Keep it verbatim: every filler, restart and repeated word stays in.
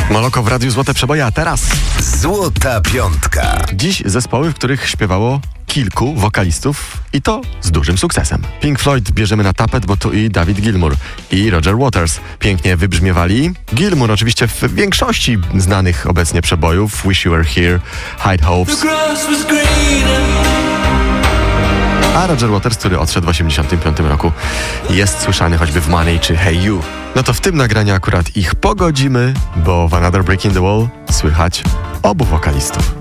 Moloko w Radiu Złote Przeboje, a teraz Złota Piątka. dziś zespoły, w których śpiewało kilku wokalistów i to z dużym sukcesem. Pink Floyd bierzemy na tapet, bo tu i David Gilmour i Roger Waters pięknie wybrzmiewali. Gilmour oczywiście w większości znanych obecnie przebojów Wish You Were Here, High Hopes, a Roger Waters, który odszedł w osiemdziesiątym piątym roku, jest słyszany choćby w Money czy Hey You. No to w tym nagraniu akurat ich pogodzimy, bo w Another Brick in the Wall słychać obu wokalistów.